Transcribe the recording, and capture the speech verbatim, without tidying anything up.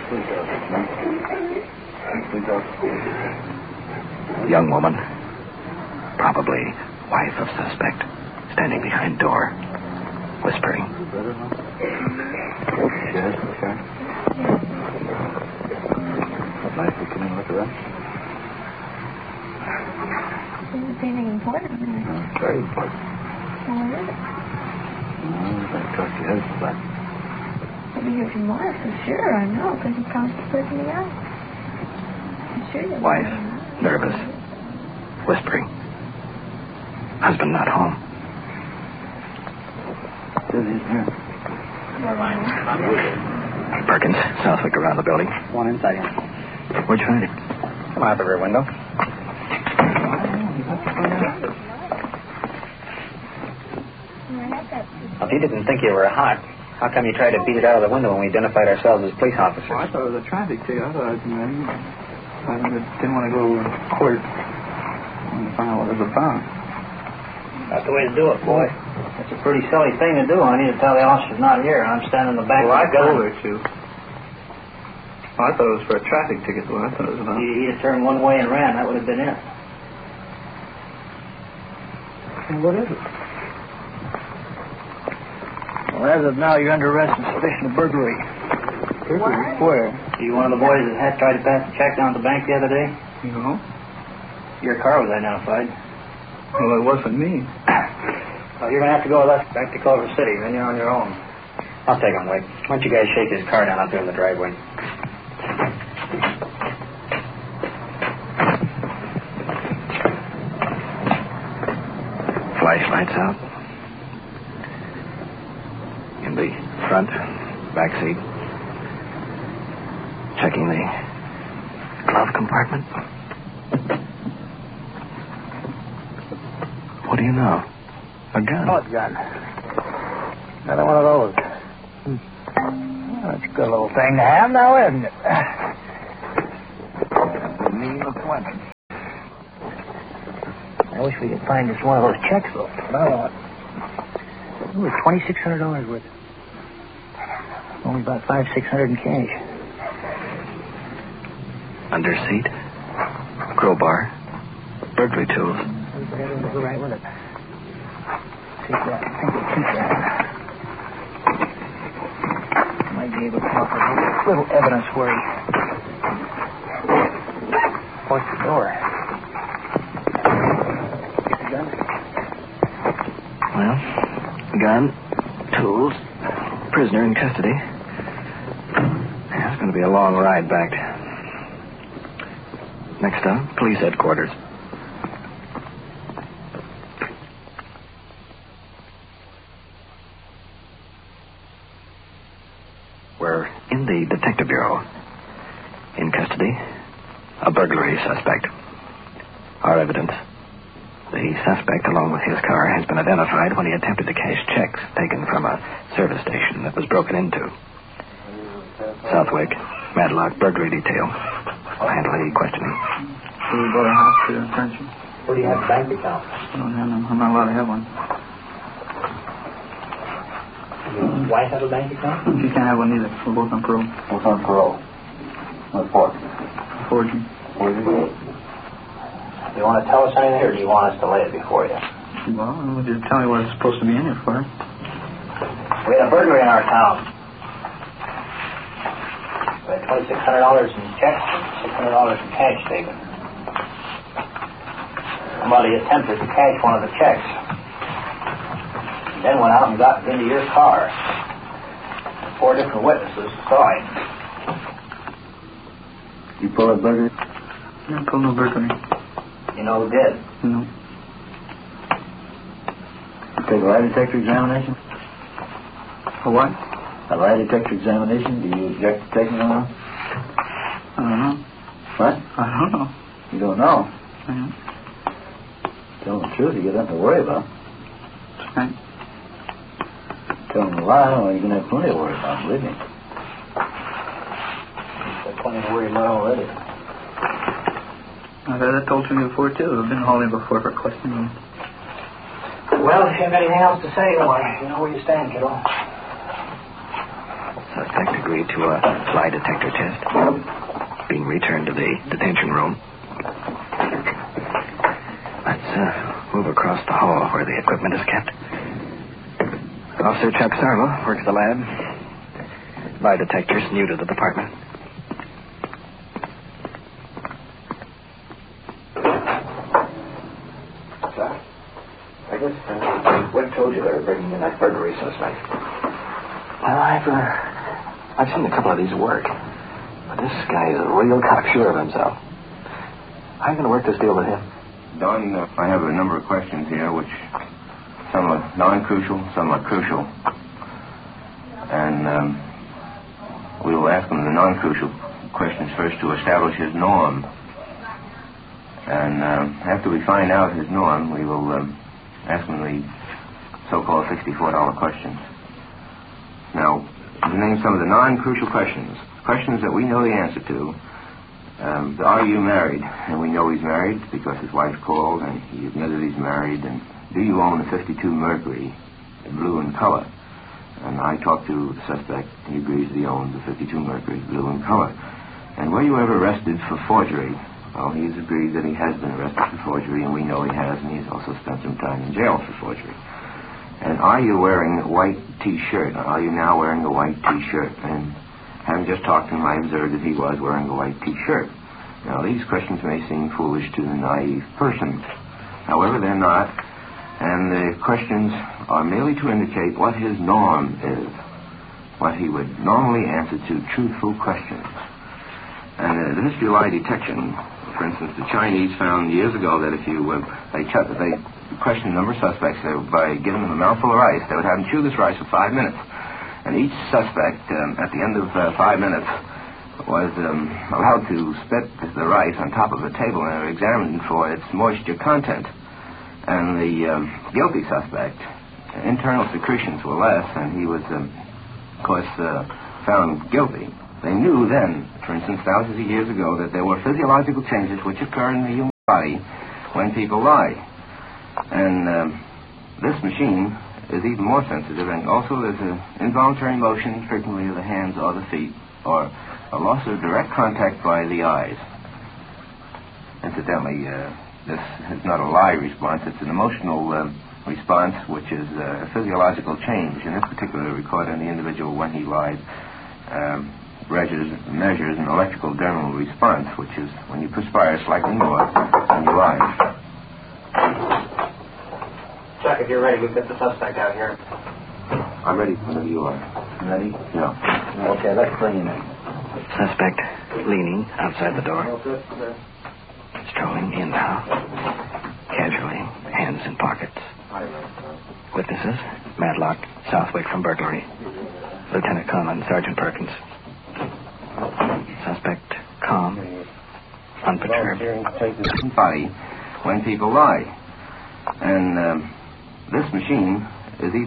Young woman, probably wife of suspect, standing behind door, whispering. Yes, okay. What nice to come in and look around. Is anything important? Uh, very important. Well, what is it? No, I'm going to talk to your husband about it. I'll be here tomorrow for sure, I know, because he promised to put me out. I'm sure you'll Wife, nervous, whispering. Husband not home. Good, he's here. Perkins, Southwick around the building. One inside here. Where'd you find him? Come out the rear window. If you didn't think you were hot, how come you tried to beat it out of the window when we identified ourselves as police officers? Well, I thought it was a traffic ticket. I thought, you know, I didn't want to go to court and find out what it was about. That's the way to do it, boy. It's a pretty silly thing to do. I need to tell the officer's not here, and I'm standing in the back Well, I of the gun. told her to. Well, I thought it was for a traffic ticket, though. I thought it was about... He'd have turned one way and ran. That would have been it. Well, what is it? Well, as of now, you're under arrest on suspicion of burglary. Burglary? Where? Are you one of the boys that had tried to pass the check down at the bank the other day? No. Your car was identified. Well, it wasn't me. Well, you're going to have to go with us back to Culver City. Then you're on your own. I'll take him, Wade. Why don't you guys shake his car down out there in the driveway? Flashlights out. In the front, back seat. Checking the glove compartment. What do you know? A gun. What gun? Another one of those. Hmm. That's a good little thing to have now, isn't it? The mean appointment. I wish we could find just one of those checks, though. No. It was twenty-six hundred dollars worth. Only about five, six hundred in cash. Under seat. Crowbar. Burglary tools. Put everything right with it. Take that. I think we'll keep that. Might be able to come up with a little evidence where he forced the door. Get the gun? Well, gun, tools, prisoner in custody. Yeah, it's going to be a long ride back. Next stop, police headquarters. We're in the Detective Bureau. In custody, a burglary suspect. Our evidence. The suspect, along with his car, has been identified when he attempted to cash checks taken from a service station that was broken into. Southwick, Madlock, burglary detail. I'll handle the questioning. So we bought a house here in Frenchie. Where do you have a bank account? I don't have none. I'm not allowed to have one. Your wife have a bank account? She can't have one either. We're both on parole. Both on parole. What for? Forging. Forging. Do you want to tell us anything, or do you want us to lay it before you? Well, just tell me what it's supposed to be in here for. We had a burglary in our town. We had twenty-six hundred dollars in checks and six hundred dollars in cash taken. Somebody attempted to cash one of the checks. Then went out and got into your car. Four different witnesses saw him. You pull a burglary? No, pull no burglary. You know who did? No. You take a lie detector examination? A what? A lie detector examination? Do you object to taking one? I don't know. What? I don't know. You don't know? Yeah. Tell them the truth, you got nothing to worry about. That's right. Tell them a lie, well, you're going to have plenty to worry about, believe me. You've got plenty to worry about already. I've had that told to me before, too. I've been hauling before for questioning. Well, if you have anything else to say, why, you know where you stand, kiddo. Suspect agreed to a lie detector test, being returned to the detention room. Let's uh, move across the hall where the equipment is kept. Officer Chuck Sarlo works the lab. Lie detector's new to the department. Sir, I guess uh, what told you they were bringing in that burglary suspect? Well, I've uh, I've seen a couple of these work, but this guy is a real cocksure of himself. How are you going to work this deal with him? Don, uh, I have a number of questions here, which some are non-crucial, some are crucial. And um, we will ask him the non-crucial questions first to establish his norm. And uh, after we find out his norm, we will um, ask him the so-called sixty-four dollar questions. Now, to name some of the non-crucial questions, questions that we know the answer to. Um, are you married? And we know he's married because his wife called and he admitted he's married. And do you own a fifty-two Mercury, blue in color? And I talked to the suspect. He agrees that he owns a fifty-two Mercury, blue in color. And were you ever arrested for forgery? Well, he's agreed that he has been arrested for forgery, and we know he has, and he's also spent some time in jail for forgery. And are you wearing a white T-shirt? Are you now wearing a white T-shirt? And having just talked to him, I observed that he was wearing a white T-shirt. Now, these questions may seem foolish to the naive person. However, they're not. And the questions are merely to indicate what his norm is, what he would normally answer to truthful questions. And uh, the history of lie detection, for instance, the Chinese found years ago that if you, uh, they, ch- they questioned a number of suspects they, by giving them a mouthful of rice, they would have them chew this rice for five minutes. And each suspect, um, at the end of uh, five minutes, was um, allowed to spit the rice on top of a table and they were examined for its moisture content. And the um, guilty suspect, internal secretions were less, and he was, um, of course, uh, found guilty. They knew then, for instance, thousands of years ago, that there were physiological changes which occur in the human body when people lie. And um, this machine is even more sensitive, and also there's an involuntary motion frequently of the hands or the feet, or a loss of direct contact by the eyes. Incidentally, uh, this is not a lie response, it's an emotional uh, response, which is uh, a physiological change. In this particular record in the individual when he lied, um, measures, measures an electrical dermal response, which is when you perspire slightly more when you lie. Chuck, if you're ready, we've got the suspect out here. I'm ready whenever you are. Ready? Yeah. Okay, let's bring him in. Suspect leaning outside the door. Strolling in now. Casually, hands in pockets. Witnesses, Madlock, Southwick from burglary. Lieutenant Conlon, Sergeant Perkins. Suspect calm, unperturbed. Body when people lie. And um, this machine is even